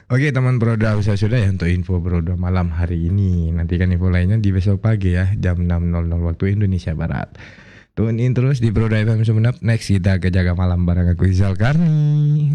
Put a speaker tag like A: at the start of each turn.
A: Oke teman Broda, sudah ya untuk info Broda malam hari ini. Nantikan info lainnya di besok pagi ya, jam 6.00 waktu Indonesia Barat. Tune in terus di Broda FM Sumenep. Next kita ke Jaga Malam bareng aku Izal Karni.